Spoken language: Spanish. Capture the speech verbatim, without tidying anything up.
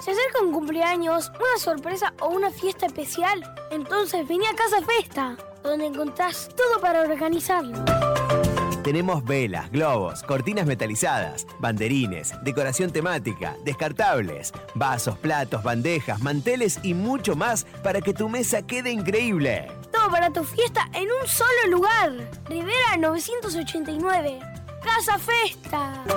¿Se acerca un cumpleaños, una sorpresa o una fiesta especial? Entonces vení a Casa Festa, donde encontrás todo para organizarlo. Tenemos velas, globos, cortinas metalizadas, banderines, decoración temática, descartables, vasos, platos, bandejas, manteles y mucho más para que tu mesa quede increíble. Todo para tu fiesta en un solo lugar. Rivera novecientos ochenta y nueve. Casa Festa.